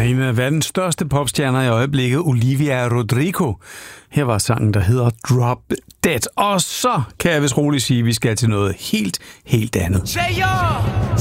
en af verdens største popstjerner i øjeblikket, Olivia Rodrigo. Her var sangen, der hedder Drop Dead. Og så kan jeg vist roligt sige, at vi skal til noget helt andet.